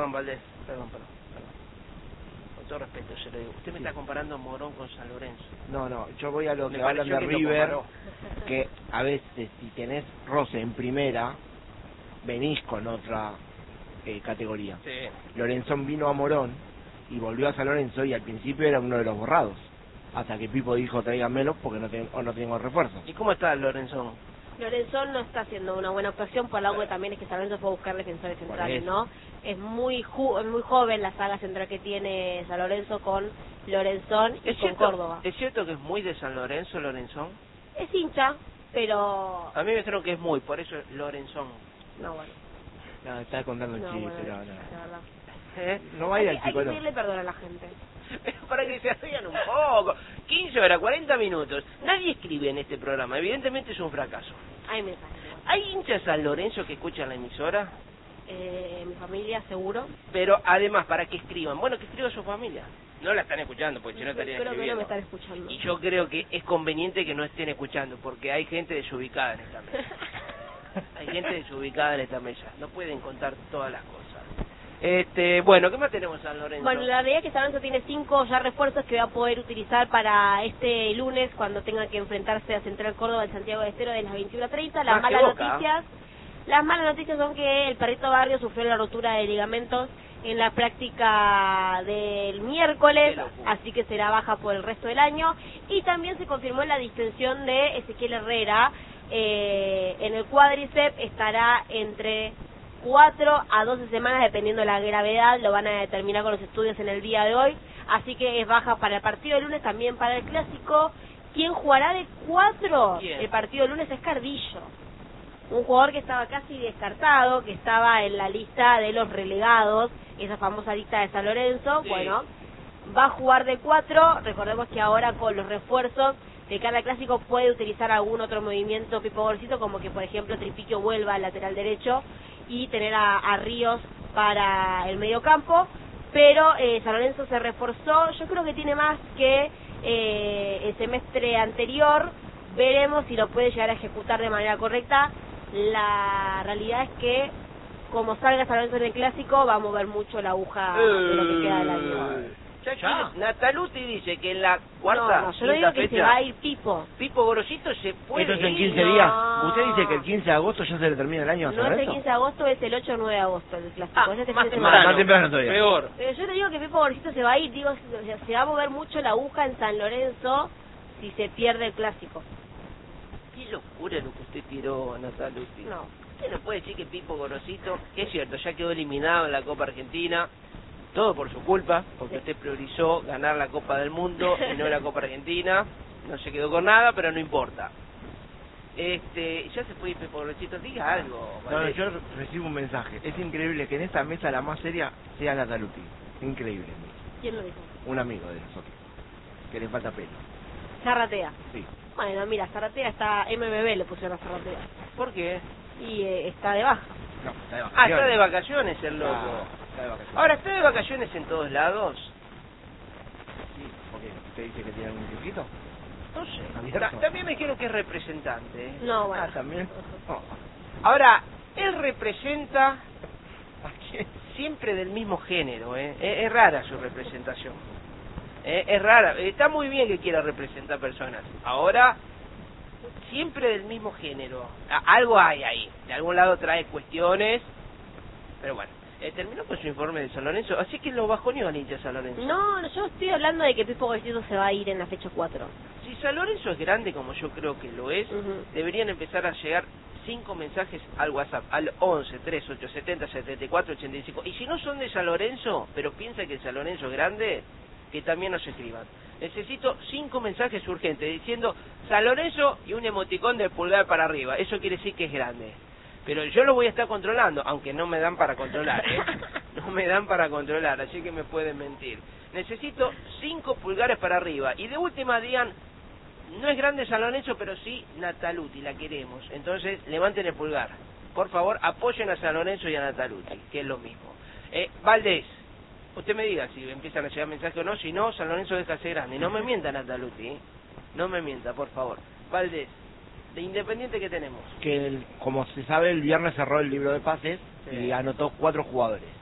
Perdón, Valdés, perdón. Con todo respeto, se lo digo. Usted me está comparando a Morón con San Lorenzo. No, yo voy a lo Me que hablan de pareció que lo River, comparó. que a veces si tenés roce en primera, venís con otra categoría. Sí. Lorenzón vino a Morón y volvió a San Lorenzo y al principio era uno de los borrados. Hasta que Pipo dijo tráiganmelo porque no tengo refuerzos. ¿Y cómo está Lorenzón? Lorenzón no está haciendo una buena actuación, por algo que también es que San Lorenzo fue a buscar defensores centrales, ¿no? Es muy joven la saga central que tiene San Lorenzo con Lorenzón y con Córdoba. ¿Es cierto que es muy de San Lorenzo, Lorenzón? Es hincha, pero... A mí me dijeron que es muy, por eso es Lorenzón. No, bueno. No, estaba contando el chiste, bueno, no. la verdad. No va a ir al Hay que psicólogo. pedirle perdón a la gente. Para que se rían un poco. 15 horas, 40 minutos. Nadie escribe en este programa. Evidentemente es un fracaso. Hay mensajes. ¿Hay hinchas San Lorenzo que escuchan la emisora? Mi familia, seguro. Pero además, para que escriban. Bueno, que escriba su familia. No la están escuchando, porque si no estarían Creo que no escribiendo. me están escuchando. Y yo creo que es conveniente que no estén escuchando, porque hay gente desubicada en esta mesa. Hay gente desubicada en esta mesa. No pueden contar todas las cosas. Bueno, ¿qué más tenemos San Lorenzo? Bueno, la realidad es que San Lorenzo tiene 5 ya refuerzos que va a poder utilizar para este lunes cuando tenga que enfrentarse a Central Córdoba en Santiago del Estero de las 21:30. Las malas noticias son que el Perrito Barrio sufrió la rotura de ligamentos en la práctica del miércoles, así que será baja por el resto del año. Y también se confirmó la distensión de Ezequiel Herrera en el cuádriceps, estará entre 4 a 12 semanas dependiendo de la gravedad, lo van a determinar con los estudios en el día de hoy, así que es baja para el partido de lunes, también para el clásico. ¿Quién jugará de 4? El partido de lunes es Cardillo, un jugador que estaba casi descartado, que estaba en la lista de los relegados, esa famosa lista de San Lorenzo. Sí. Bueno, va a jugar de 4, recordemos que ahora con los refuerzos de cada clásico puede utilizar algún otro movimiento Pipo Gorosito, como que por ejemplo Tripiquio vuelva al lateral derecho y tener a Ríos para el mediocampo, pero San Lorenzo se reforzó, yo creo que tiene más que el semestre anterior, veremos si lo puede llegar a ejecutar de manera correcta. La realidad es que como salga San Lorenzo en el clásico va a mover mucho la aguja de lo que queda del año. ¿Ya? Nataluti dice que en la cuarta No, yo no digo que fecha, se va a ir Pipo. Pipo Gorosito se puede Esto es en ir. 15 días. ¿Usted dice que el 15 de agosto ya se le termina el año a San No es el Lorenzo? 15 de agosto, es el 8 o 9 de agosto el clásico. Más temprano todavía. Peor. Pero yo le digo que Pipo Gorosito se va a ir, digo, se va a mover mucho la aguja en San Lorenzo si se pierde el clásico. Qué locura lo que usted tiró, Nataluti. No. Usted no puede decir que Pipo Gorosito, que es cierto, ya quedó eliminado en la Copa Argentina, todo por su culpa, porque usted priorizó ganar la Copa del Mundo y no la Copa Argentina, no se quedó con nada, pero no importa. Ya se fue Pipo Gorosito, diga algo. No, yo recibo un mensaje. Es increíble que en esta mesa la más seria sea Nataluti. Increíble. ¿Quién lo dijo? Un amigo de nosotros, que le falta pelo. Zarratea. Sí. Bueno, mira, Zarratea está, MBB le pusieron a Zarratea. ¿Por qué? Y está de baja. No, está de vacaciones. Está de vacaciones el loco. Está de vacaciones. Ahora, ¿está de vacaciones en todos lados? Sí, porque usted dice que tiene algún truquito. No sé. ¿Abierto? También me dijeron que es representante. ¿Eh? No, bueno. También. Oh. Ahora, él representa ¿a quién? Siempre del mismo género, ¿eh? Es rara su representación. Es rara. Está muy bien que quiera representar personas. Ahora, siempre del mismo género. Algo hay ahí. De algún lado trae cuestiones. Pero bueno. Terminó con su informe de San Lorenzo, así que lo bajoneó al hincha San Lorenzo. No, yo estoy hablando de que Pipo Gorosito se va a ir en la fecha 4. Si San Lorenzo es grande, como yo creo que lo es, deberían empezar a llegar 5 mensajes al WhatsApp, al 11 3870 74 85. Y si no son de San Lorenzo, pero piensan que San Lorenzo es grande, que también nos escriban. Necesito 5 mensajes urgentes diciendo San Lorenzo y un emoticón del pulgar para arriba. Eso quiere decir que es grande. Pero yo lo voy a estar controlando, aunque no me dan para controlar, ¿eh? No me dan para controlar, así que me pueden mentir. Necesito 5 pulgares para arriba. Y de última digan, no es grande San Lorenzo, pero sí Nataluti, la queremos. Entonces, levanten el pulgar. Por favor, apoyen a San Lorenzo y a Nataluti, que es lo mismo. Valdés, usted me diga si empiezan a llegar mensajes o no. Si no, San Lorenzo deja de ser grande. No me mienta Nataluti, ¿eh? No me mienta, por favor. Valdés, de Independiente que tenemos. Que como se sabe, el viernes cerró el libro de pases y anotó 4 jugadores.